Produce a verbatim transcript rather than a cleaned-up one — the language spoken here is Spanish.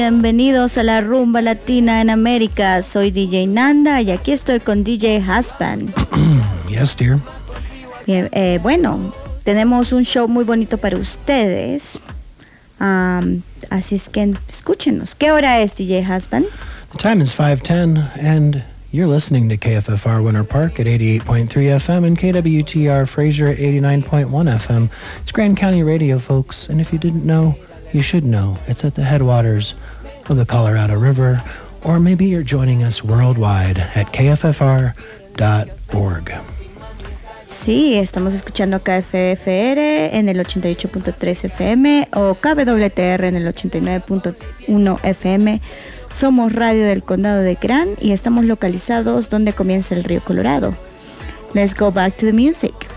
Bienvenidos a la rumba latina en América. Soy D J Nanda y aquí estoy con D J Husband. Yes, dear. Bien, eh, bueno, tenemos un show muy bonito para ustedes. Um, así es que escúchenos. ¿Qué hora es, D J Husband? The time is five ten and you're listening to K F F R Winter Park at eighty-eight point three F M and K W T R Fraser at eighty-nine point one F M. It's Grand County Radio, folks, and if you didn't know, you should know. It's at the headwaters of the Colorado River, or maybe you're joining us worldwide at K F F R dot org. Sí, estamos escuchando K F F R en el ochenta y ocho punto tres F M o K W T R en el ochenta y nueve punto uno F M. Somos Radio del Condado de Grant y estamos localizados donde comienza el río Colorado. Let's go back to the music.